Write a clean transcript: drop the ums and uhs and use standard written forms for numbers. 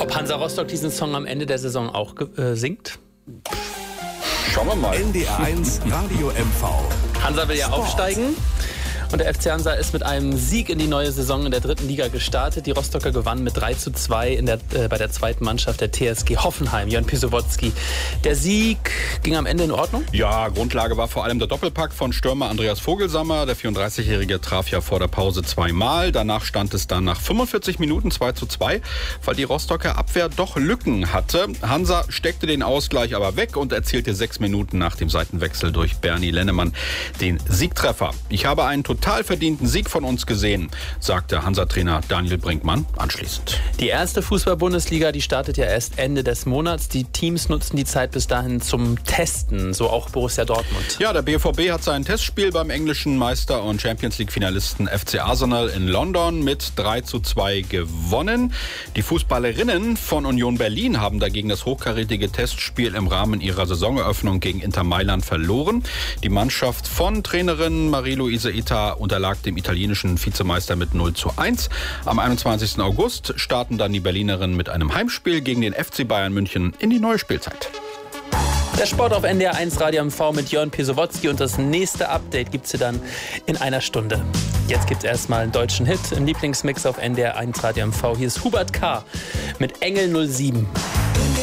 Ob Hansa Rostock diesen Song am Ende der Saison auch singt? Schauen wir mal. NDR1 Radio MV. Hansa will ja Sport. aufsteigen. Und der FC Hansa ist mit einem Sieg in die neue Saison in der 3. Liga gestartet. Die Rostocker gewannen mit 3:2 bei der zweiten Mannschaft der TSG Hoffenheim, Jörn Pisowotzki. Der Sieg ging am Ende in Ordnung? Ja, Grundlage war vor allem der Doppelpack von Stürmer Andreas Vogelsammer. Der 34-Jährige traf ja vor der Pause zweimal. Danach stand es dann nach 45 Minuten 2:2, weil die Rostocker Abwehr doch Lücken hatte. Hansa steckte den Ausgleich aber weg und erzielte 6 Minuten nach dem Seitenwechsel durch Bernie Lennemann den Siegtreffer. Ich habe einen total verdienten Sieg von uns gesehen, sagte Hansa-Trainer Daniel Brinkmann anschließend. Die erste Fußball-Bundesliga, die startet ja erst Ende des Monats. Die Teams nutzen die Zeit bis dahin zum Testen, so auch Borussia Dortmund. Ja, der BVB hat sein Testspiel beim englischen Meister- und Champions-League-Finalisten FC Arsenal in London mit 3:2 gewonnen. Die Fußballerinnen von Union Berlin haben dagegen das hochkarätige Testspiel im Rahmen ihrer Saisoneröffnung gegen Inter Mailand verloren. Die Mannschaft von Trainerin Marie-Louise Eta unterlag dem italienischen Vizemeister mit 0:1. Am 21. August starten dann die Berlinerinnen mit einem Heimspiel gegen den FC Bayern München in die neue Spielzeit. Der Sport auf NDR1 Radio MV mit Jörn Pisowotzki und das nächste Update gibt's hier dann in einer Stunde. Jetzt gibt's erstmal einen deutschen Hit im Lieblingsmix auf NDR1 Radio MV. Hier ist Hubert K. mit Engel 07.